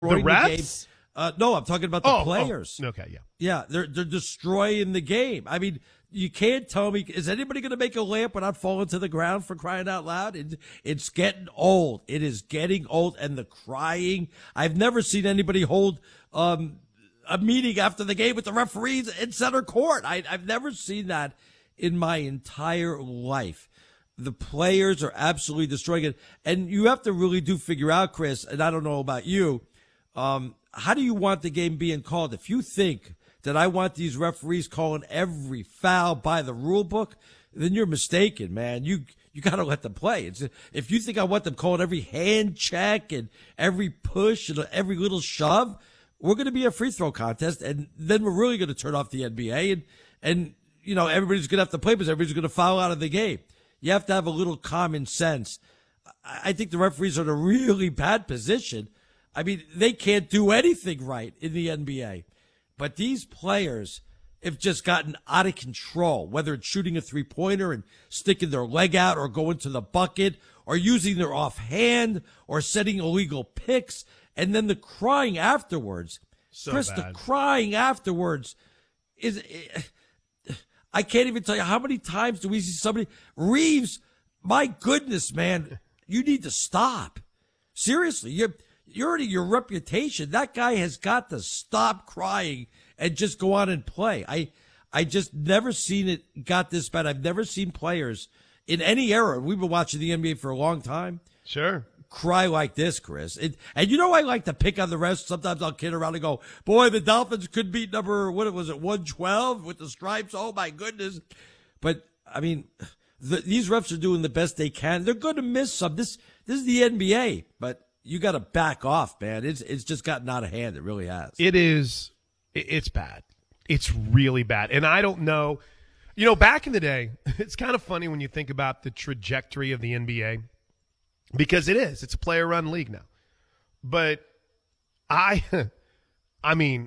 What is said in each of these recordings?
The game. refs? No, I'm talking about the players. Okay, yeah. Yeah, they're destroying the game. I mean, you can't tell me, is anybody going to make a layup without falling to the ground, for crying out loud? It's getting old. It is getting old, and the crying. I've never seen anybody hold a meeting after the game with the referees in center court. I've never seen that in my entire life. The players are absolutely destroying it. And you have to really figure out, Chris, and I don't know about you, how do you want the game being called? If you think that I want these referees calling every foul by the rule book, then you're mistaken, man. You got to let them play. If you think I want them calling every hand check and every push and every little shove, we're going to be a free throw contest, and then we're really going to turn off the NBA, and you know, everybody's going to have to play because everybody's going to foul out of the game. You have to have a little common sense. I think the referees are in a really bad position. I mean, they can't do anything right in the NBA. But these players have just gotten out of control, whether it's shooting a three-pointer and sticking their leg out or going to the bucket or using their offhand or setting illegal picks. And then the crying afterwards. So Chris, bad. the crying afterwards is... I can't even tell you how many times do we see somebody... Reeves, my goodness, man, you need to stop. Seriously, you're already your reputation. That guy has got to stop crying and just go on and play. I just never seen it got this bad. I've never seen players in any era. We've been watching the NBA for a long time. Sure. Cry like this, Chris. And you know, I like to pick on the refs. Sometimes I'll kid around and go, boy, the Dolphins could beat number, what was it, 112 with the stripes? Oh, my goodness. But, I mean, these refs are doing the best they can. They're going to miss some. This is the NBA, but you got to back off, man. It's just gotten out of hand. It really has. It is. It's bad. It's really bad. And I don't know. You know, back in the day, it's kind of funny when you think about the trajectory of the NBA. Because it is. It's a player-run league now. But I mean,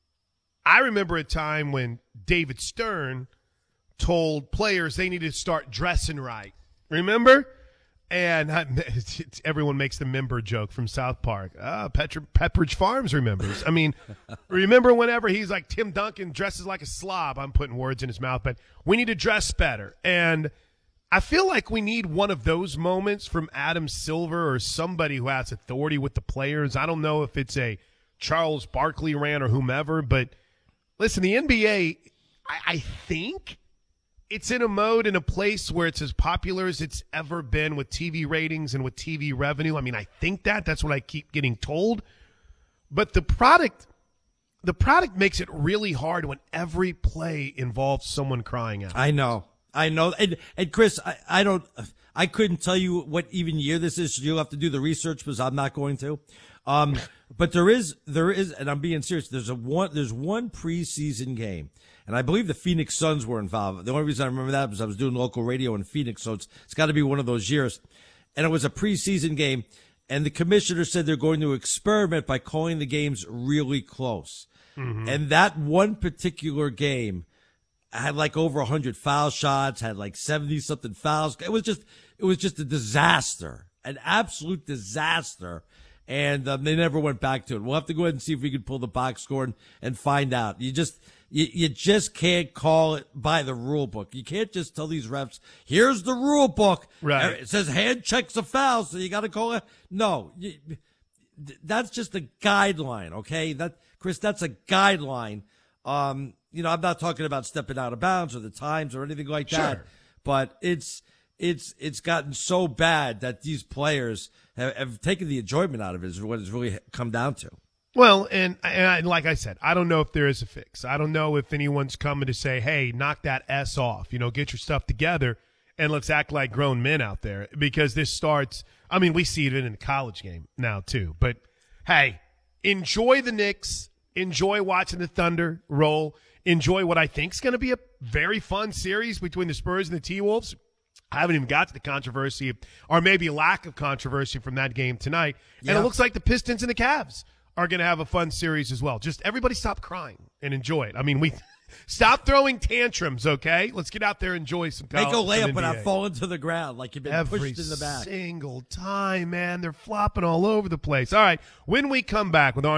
I remember a time when David Stern told players they needed to start dressing right. Remember? And everyone makes the member joke from South Park. Pepperidge Farms remembers. I mean, remember whenever he's like, Tim Duncan dresses like a slob. I'm putting words in his mouth, but we need to dress better. And I feel like we need one of those moments from Adam Silver or somebody who has authority with the players. I don't know if it's a Charles Barkley rant or whomever, but listen, the NBA, I think it's in a mode, in a place where it's as popular as it's ever been with TV ratings and with TV revenue. I mean, I think that's what I keep getting told. But the product makes it really hard when every play involves someone crying out. I know. And Chris, I couldn't tell you what even year this is. So you'll have to do the research because I'm not going to. But there is, and I'm being serious. There's one preseason game, and I believe the Phoenix Suns were involved. The only reason I remember that was I was doing local radio in Phoenix, so it's got to be one of those years. And it was a preseason game, and the commissioner said they're going to experiment by calling the games really close. Mm-hmm. And that one particular game had like over 100 foul shots, had like 70-something fouls. It was just a disaster, an absolute disaster. And they never went back to it. We'll have to go ahead and see if we can pull the box score and find out. You just can't call it by the rule book. You can't just tell these refs, here's the rule book. Right. It says hand checks a foul, so you got to call it. No, that's just a guideline, okay? Chris, that's a guideline. You know, I'm not talking about stepping out of bounds or the times or anything like that. Sure. But it's gotten so bad that these players have taken the enjoyment out of it is what it's really come down to. Well, and like I said, I don't know if there is a fix. I don't know if anyone's coming to say, hey, knock that S off, you know, get your stuff together and let's act like grown men out there, because this starts, I mean, we see it in a college game now too. But, hey, enjoy the Knicks, enjoy watching the Thunder roll, enjoy what I think is going to be a very fun series between the Spurs and the T-Wolves. I haven't even got to the controversy or maybe lack of controversy from that game tonight. Yeah. And it looks like the Pistons and the Cavs are going to have a fun series as well. Just everybody stop crying and enjoy it. I mean, Stop throwing tantrums, okay? Let's get out there and enjoy some Make a college, some layup without NBA. falling to the ground like you've been Every pushed in the back. single time, man. They're flopping all over the place. All right, when we come back with our